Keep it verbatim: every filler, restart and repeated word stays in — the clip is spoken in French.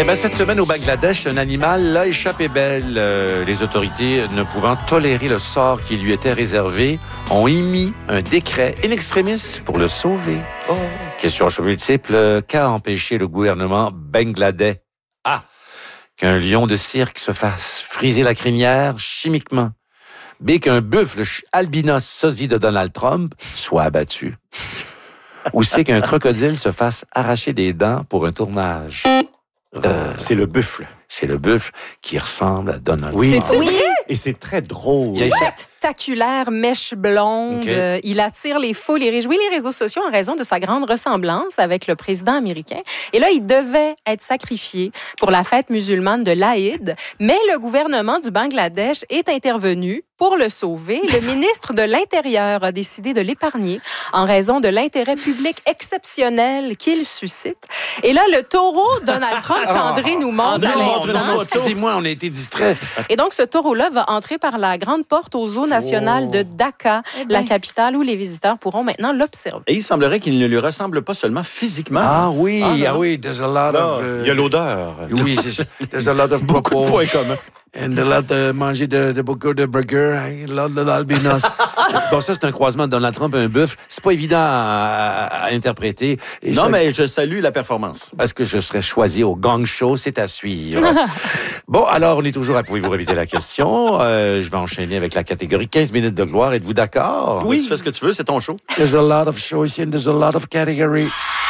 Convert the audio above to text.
Ben, cette semaine au Bangladesh, un animal l'a échappé belle. Euh, les autorités, ne pouvant tolérer le sort qui lui était réservé, ont émis un décret in extremis pour le sauver. Oh. Question multiple, qu'a empêché le gouvernement bangladais? A. Qu'un lion de cirque se fasse friser la crinière chimiquement. B. Qu'un buffle albinos sosie de Donald Trump soit abattu. Ou C. Qu'un crocodile se fasse arracher des dents pour un tournage. Euh, c'est le buffle. C'est le buffle qui ressemble à Donald oui. Trump. Oui. Et c'est très drôle. Spectaculaire, mèche blonde. Okay. Euh, il attire les foules et réjouit les réseaux sociaux en raison de sa grande ressemblance avec le président américain. Et là, il devait être sacrifié pour la fête musulmane de l'Aïd, mais le gouvernement du Bangladesh est intervenu pour le sauver. Le ministre de l'Intérieur a décidé de l'épargner en raison de l'intérêt public exceptionnel qu'il suscite. Et là, le taureau Donald Trump, qu'André nous montre à l'instant. Excusez-moi, on a été distraits. Et donc, ce taureau-là va entrer par la grande porte au zoo national oh. de Dhaka, eh ben. la capitale où les visiteurs pourront maintenant l'observer. Et il semblerait qu'il ne lui ressemble pas seulement physiquement. Ah oui, ah, ah oui, there's a lot non, of... Uh, il y a l'odeur. Oui, c'est there's a lot of beaucoup de points communs. And a lot de manger de, de beaucoup de burgers, a lot de l'albinos. Bon, ça, c'est un croisement de Donald Trump et un buffle. C'est pas évident à, à, à interpréter. Et non, ça, mais je salue la performance. Parce que je serais choisi au Gang Show, c'est à suivre. Bon, alors, on est toujours à... Pouvez-vous répéter la question? Euh, je vais enchaîner avec la catégorie quinze minutes de gloire. Êtes-vous d'accord? Oui, tu fais ce que tu veux, c'est ton show. There's a lot of choice and there's a lot of category.